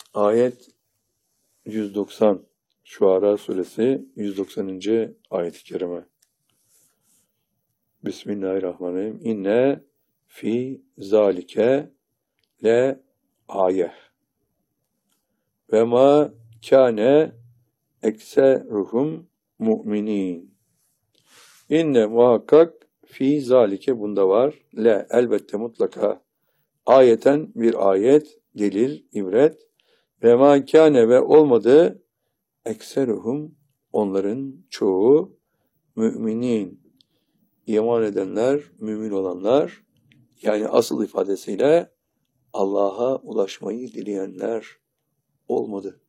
Ayet 190. Şuara suresi 190. ayet-i kerime. Bismillahirrahmanirrahim. İnne fi zalike le ayeh. Ve ma kâne ekseruhum mu'minin. İnne muhakkak fi zalike bunda var. Le elbette mutlaka. Ayeten bir ayet, delil, ibret. Ve ma kâne ve olmadı ekseruhum onların çoğu müminin. İman edenler, mümin olanlar, yani asıl ifadesiyle Allah'a ulaşmayı dileyenler olmadı.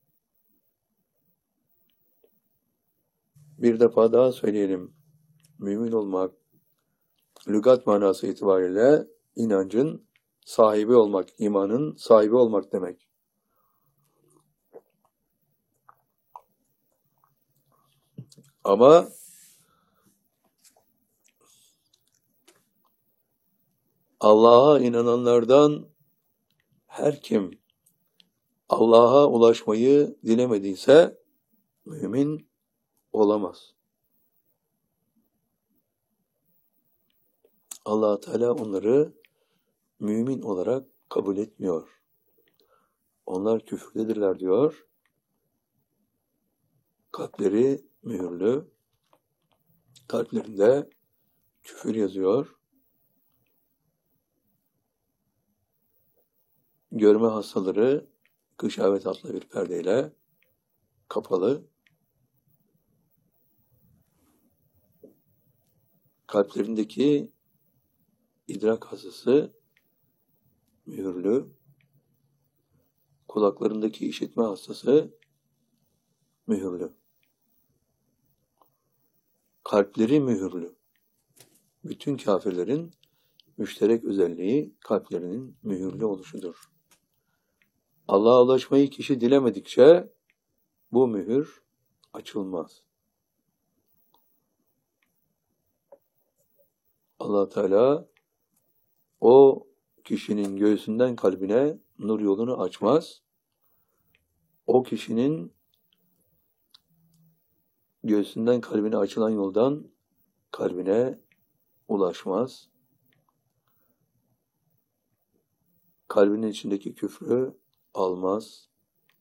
Bir defa daha söyleyelim. Mümin olmak, lügat manası itibariyle inancın sahibi olmak, imanın sahibi olmak demek. Ama Allah'a inananlardan her kim Allah'a ulaşmayı dilemediyse mümin olamaz. Allah Teala onları mümin olarak kabul etmiyor. Onlar küfürdedirler diyor. Kalpleri mühürlü. Kalplerinde küfür yazıyor. Görme hastaları gışavet adlı bir perdeyle kapalı. Kalplerindeki idrak hastası mühürlü. Kulaklarındaki işitme hastası mühürlü. Kalpleri mühürlü. Bütün kafirlerin müşterek özelliği kalplerinin mühürlü oluşudur. Allah'a ulaşmayı kişi dilemedikçe bu mühür açılmaz. Allah Teala o kişinin göğsünden kalbine nur yolunu açmaz. O kişinin göğsünden kalbine açılan yoldan kalbine ulaşmaz. Kalbinin içindeki küfrü almaz.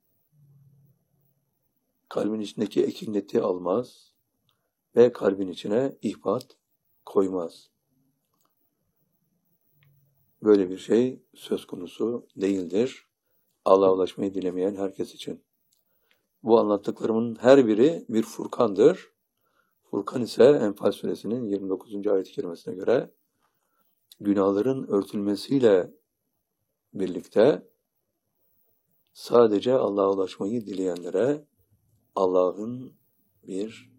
Kalbin içindeki ekinleti almaz. Ve kalbin içine ihbat koymaz. Böyle bir şey söz konusu değildir. Allah'a ulaşmayı dilemeyen herkes için. Bu anlattıklarımın her biri bir Furkan'dır. Furkan ise Enfal suresinin 29. ayet-i kerimesine göre günahların örtülmesiyle birlikte sadece Allah'a ulaşmayı dileyenlere Allah'ın bir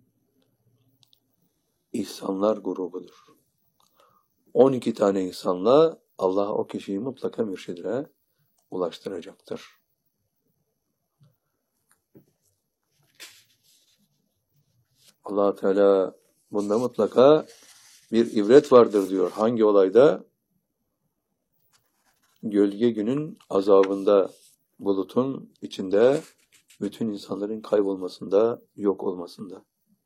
ihsanlar grubudur. 12 tane ihsanla Allah o kişiyi mutlaka mürşidine ulaştıracaktır. Allah Teala bunda mutlaka bir ibret vardır diyor. Hangi olayda? Gölge günün azabında, bulutun içinde, bütün insanların kaybolmasında, yok olmasında.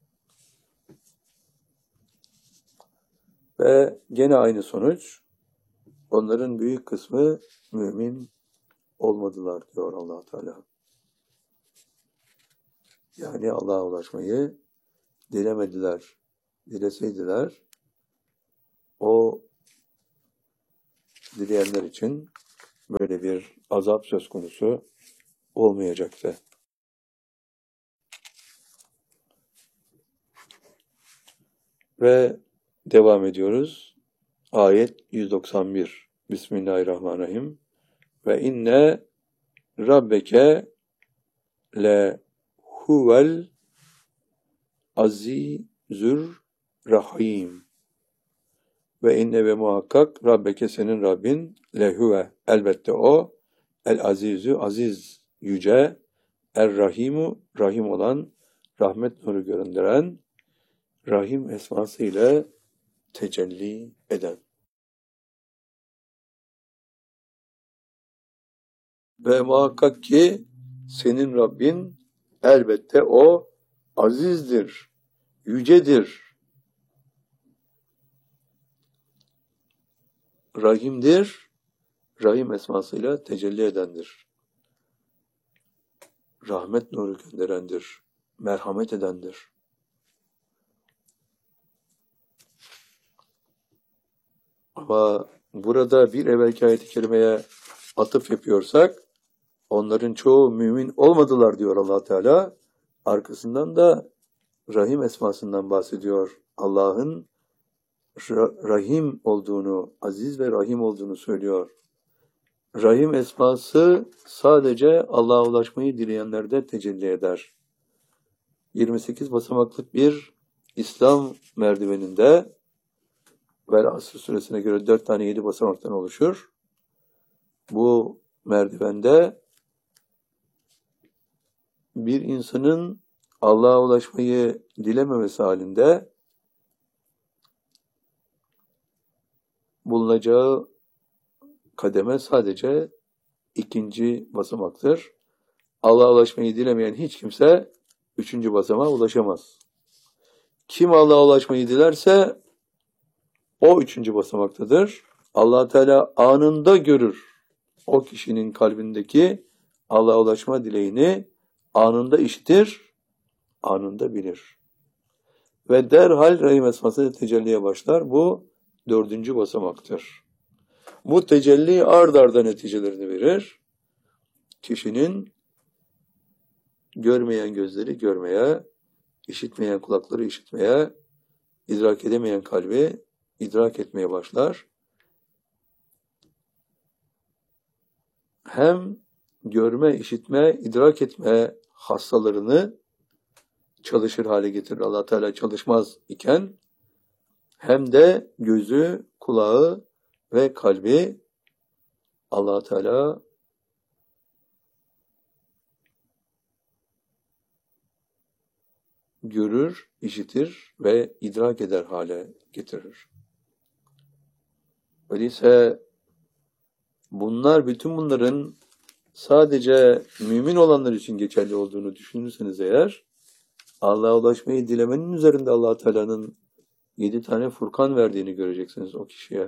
Ve gene aynı sonuç, onların büyük kısmı mümin olmadılar diyor Allah Teala. Yani Allah'a ulaşmayı dilemediler. Dileseydiler, o dileyenler için böyle bir azap söz konusu olmayacaktı. Ve devam ediyoruz. Ayet 191. Bismillahirrahmanirrahim. Ve inne rabbeke le huvel azizür rahim. Ve inne ve muhakkak Rabbeke senin Rabbin lehuve elbette o el azizü aziz yüce er rahimu rahim olan rahmet nuru göründüren rahim esması ile tecelli eden. Ve muhakkak ki Senin Rabbin elbette o azizdir, yücedir, rahimdir, rahim esmasıyla tecelli edendir. Rahmet nuru gönderendir, merhamet edendir. Ama burada bir evvelki ayet-i kerimeye atıf yapıyorsak, onların çoğu mümin olmadılar diyor Allah Teala. Arkasından da rahim esmasından bahsediyor. Allah'ın rahim olduğunu, aziz ve rahim olduğunu söylüyor. Rahim esması sadece Allah'a ulaşmayı dileyenlerde tecelli eder. 28 basamaklık bir İslam merdiveninde, Vel Asr suresine göre 4 tane 7 basamaktan oluşur. Bu merdivende bir insanın Allah'a ulaşmayı dilememesi halinde bulunacağı kademe sadece 2. basamaktır. Allah'a ulaşmayı dilemeyen hiç kimse 3. basamağa ulaşamaz. Kim Allah'a ulaşmayı dilerse o 3. basamaktadır. Allah Teala anında görür. O kişinin kalbindeki Allah'a ulaşma dileğini anında işitir, anında bilir. Ve derhal rahim esması tecelliye başlar. Bu 4. basamaktır. Bu tecelli ard arda neticelerini verir. Kişinin görmeyen gözleri görmeye, işitmeyen kulakları işitmeye, idrak edemeyen kalbi idrak etmeye başlar. Hem görme, işitme, idrak etme hastalarını çalışır hale getirir Allah Teala çalışmaz iken, hem de gözü, kulağı ve kalbi Allah Teala görür, işitir ve idrak eder hale getirir. Öyleyse bütün bunların sadece mümin olanlar için geçerli olduğunu düşünürseniz eğer, Allah'a ulaşmayı dilemenin üzerinde Allah Teala'nın 7 tane Furkan verdiğini göreceksiniz o kişiye.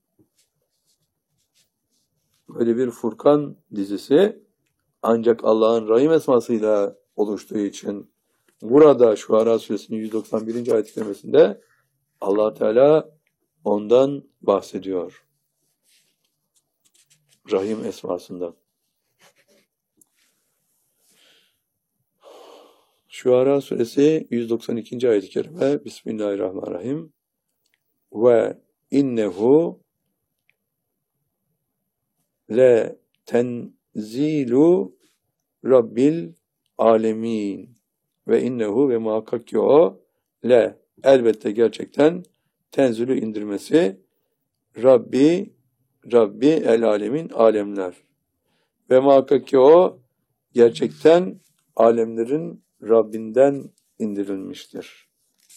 Böyle bir Furkan dizisi ancak Allah'ın rahim esmasıyla oluştuğu için burada Şuara Suresinin 191. ayet-i kerimesinde Allah Teala ondan bahsediyor. Rahim esmasından. Şuara Suresi 192. ayet-i kerime Bismillahirrahmanirrahim. Ve innehu le tenzilu rabbil alemin. Ve innehu ve muhakkak ki o elbette gerçekten tenzülü indirmesi Rabbi el alemin alemler. Ve muhakkak ki o gerçekten alemlerin Rabbinden indirilmiştir.